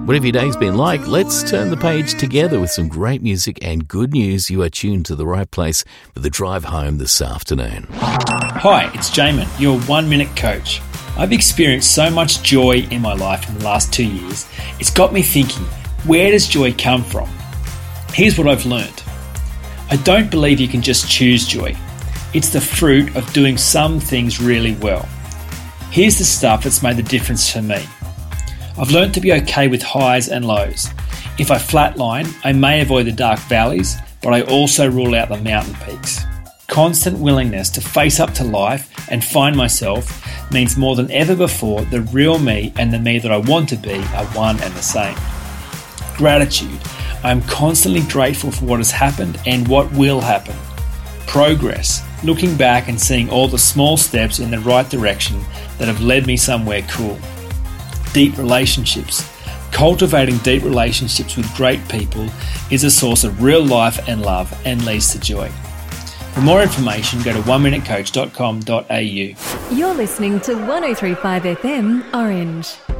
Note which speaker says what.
Speaker 1: Whatever your day's been like, let's turn the page together with some great music and good news. You are tuned to the right place for the drive home this afternoon.
Speaker 2: Hi, it's Jamin, your 1 Minute Coach. I've experienced so much joy in my life in the last 2 years. It's got me thinking, where does joy come from? Here's what I've learned. I don't believe you can just choose joy. It's the fruit of doing some things really well. Here's the stuff that's made the difference for me. I've learned to be okay with highs and lows. If I flatline, I may avoid the dark valleys, but I also rule out the mountain peaks. Constant willingness to face up to life and find myself means more than ever before the real me and the me that I want to be are one and the same. Gratitude. I am constantly grateful for what has happened and what will happen. Progress. Looking back and seeing all the small steps in the right direction that have led me somewhere cool. Deep relationships. Cultivating deep relationships with great people is a source of real life and love and leads to joy. For more information, go to oneminutecoach.com.au.
Speaker 3: You're listening to 103.5 FM Orange.